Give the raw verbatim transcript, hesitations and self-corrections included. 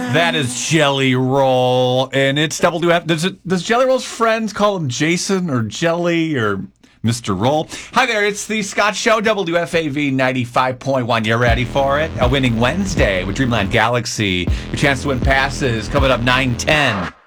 That is Jelly Roll, and it's W F. Does, it, does Jelly Roll's friends call him Jason or Jelly or Mister Roll? Hi there, it's the Scott Show, W F A V ninety-five point one. You ready for it? A winning Wednesday with Dreamland Galaxy. Your chance to win passes coming up nine ten.